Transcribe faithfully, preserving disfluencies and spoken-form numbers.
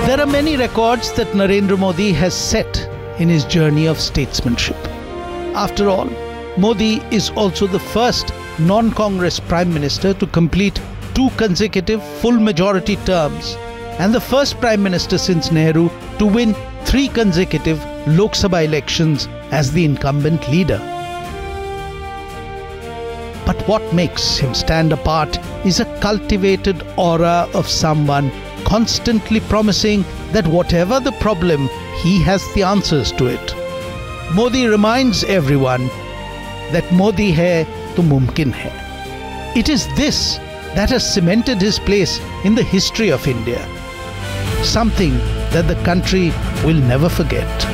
There are many records that Narendra Modi has set in his journey of statesmanship. After all, Modi is also the first non-Congress Prime Minister to complete two consecutive full majority terms and the first Prime Minister since Nehru to win three consecutive Lok Sabha elections as the incumbent leader. But what makes him stand apart is a cultivated aura of someone constantly promising that whatever the problem, he has the answers to it. Modi reminds everyone that Modi hai to mumkin hai. It is this that has cemented his place in the history of India, something that the country will never forget.